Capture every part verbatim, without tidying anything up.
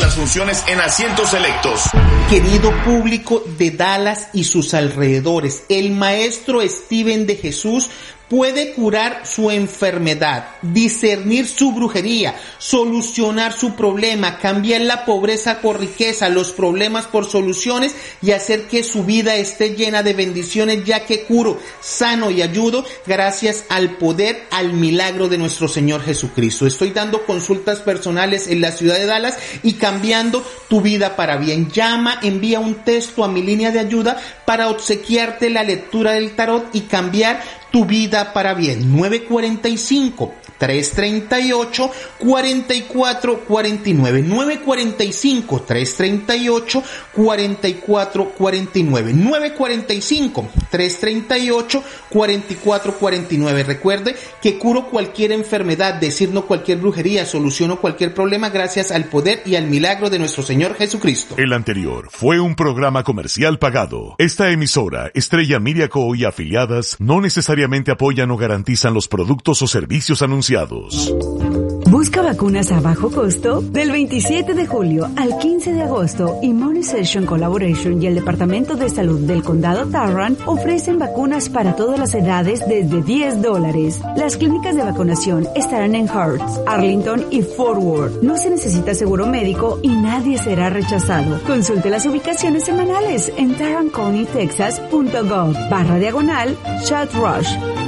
las funciones en asientos selectos. Querido público de Dallas y sus alrededores, el maestro Steven de Jesús puede curar su enfermedad, discernir su brujería, solucionar su problema, cambiar la pobreza por riqueza, los problemas por soluciones y hacer que su vida esté llena de bendiciones, ya que curo, sano y ayudo gracias al poder, al milagro de nuestro Señor Jesucristo. Estoy dando consultas personales en la ciudad de Dallas y cambiando tu vida para bien. Llama, envía un texto a mi línea de ayuda para obsequiarte la lectura del tarot y cambiar tu vida para bien. Nueve cuarenta y cinco, tres treinta y ocho, cuarenta y cuatro cuarenta y nueve. nueve cuarenta y cinco, tres treinta y ocho, cuarenta y cuatro cuarenta y nueve. nueve cuarenta y cinco, tres treinta y ocho, cuarenta y cuatro cuarenta y nueve. Recuerde que curo cualquier enfermedad, decirno cualquier brujería, soluciono cualquier problema gracias al poder y al milagro de nuestro Señor Jesucristo. El anterior fue un programa comercial pagado. Esta emisora, Estrella Media Co. y afiliadas, no necesariamente apoyan o garantizan los productos o servicios anunciados. ¿Busca vacunas a bajo costo? Del veintisiete de julio al quince de agosto, Immunization Collaboration y el Departamento de Salud del Condado Tarrant ofrecen vacunas para todas las edades desde diez dólares. Las clínicas de vacunación estarán en Hertz, Arlington y Fort Worth. No se necesita seguro médico y nadie será rechazado. Consulte las ubicaciones semanales en tarrant county texas punto gov barra diagonal Chat Rush.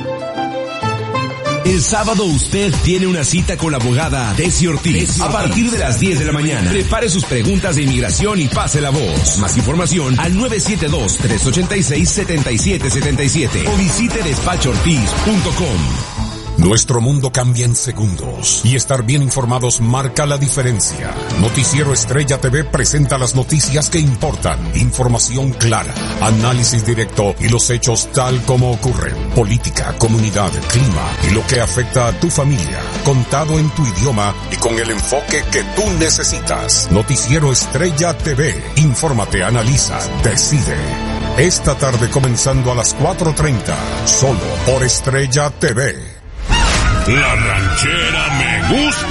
El sábado usted tiene una cita con la abogada Desi Ortiz. A partir de las diez de la mañana. Prepare sus preguntas de inmigración y pase la voz. Más información al nueve siete dos, tres ocho seis, siete siete siete siete o visite despacho ortiz punto com. Nuestro mundo cambia en segundos y estar bien informados marca la diferencia. Noticiero Estrella T V presenta las noticias que importan, información clara, análisis directo y los hechos tal como ocurren. Política, comunidad, clima y lo que afecta a tu familia, contado en tu idioma y con el enfoque que tú necesitas. Noticiero Estrella T V, infórmate, analiza, decide. Esta tarde comenzando a las cuatro treinta, solo por Estrella T V. La ranchera me gusta.